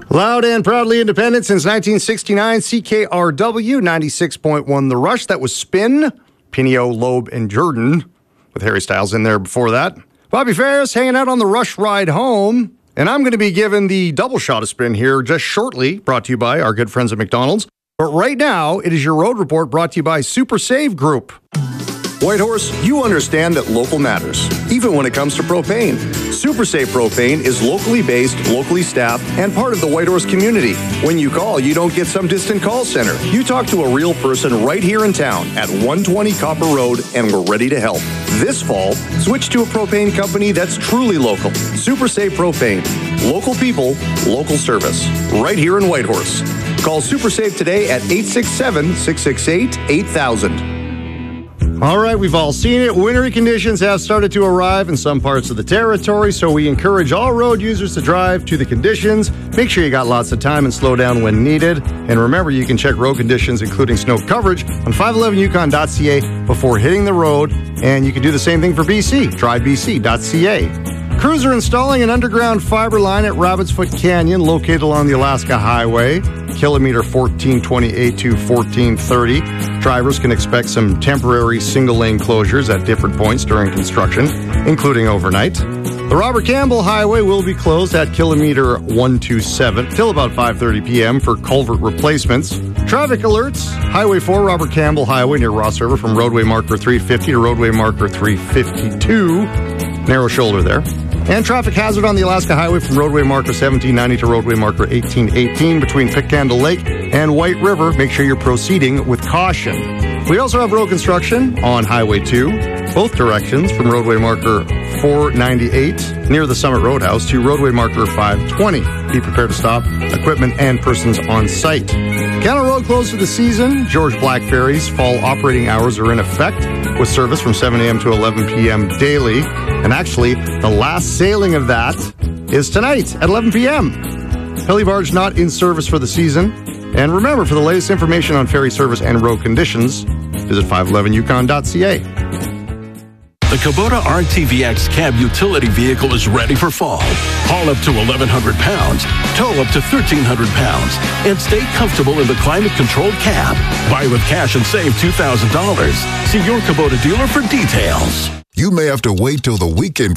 Loud and proudly independent since 1969, CKRW 96.1 The Rush. That was Spin, Pinio, Loeb, and Jordan, with Harry Styles in there before that. Bobby Ferris hanging out on the Rush ride home. And I'm going to be given the double shot of Spin here just shortly, brought to you by our good friends at McDonald's. But right now, it is your road report brought to you by Super Save Group. Whitehorse, you understand that local matters, even when it comes to propane. Super Safe Propane is locally based, locally staffed, and part of the Whitehorse community. When you call, you don't get some distant call center. You talk to a real person right here in town at 120 Copper Road, and we're ready to help. This fall, switch to a propane company that's truly local. Super Safe Propane. Local people, local service. Right here in Whitehorse. Call Super Safe today at 867-668-8000. All right, we've all seen it. Wintry conditions have started to arrive in some parts of the territory, so we encourage all road users to drive to the conditions. Make sure you got lots of time and slow down when needed. And remember, you can check road conditions, including snow coverage, on 511yukon.ca before hitting the road. And you can do the same thing for BC. Try bc.ca. Crews are installing an underground fiber line at Rabbit's Foot Canyon, located along the Alaska Highway, kilometer 1428 to 1430. Drivers can expect some temporary single-lane closures at different points during construction, including overnight. The Robert Campbell Highway will be closed at kilometer 127 till about 5:30 p.m. for culvert replacements. Traffic alerts: Highway 4, Robert Campbell Highway near Ross River from roadway marker 350 to roadway marker 352. Narrow shoulder there. And traffic hazard on the Alaska Highway from roadway marker 1790 to roadway marker 1818 between Pickcandle Lake and White River. Make sure you're proceeding with caution. We also have road construction on Highway 2, both directions from roadway marker 498 near the Summit Roadhouse to roadway marker 520. Be prepared to stop equipment and persons on site. Canal Road closed for the season. George Black Ferry's fall operating hours are in effect, with service from 7 a.m. to 11 p.m. daily. And actually, the last sailing of that is tonight at 11 p.m. Heli barge not in service for the season. And remember, for the latest information on ferry service and road conditions, visit 511yukon.ca. The Kubota RTVX cab utility vehicle is ready for fall. Haul up to 1,100 pounds, tow up to 1,300 pounds, and stay comfortable in the climate-controlled cab. Buy with cash and save $2,000. See your Kubota dealer for details. You may have to wait till the weekend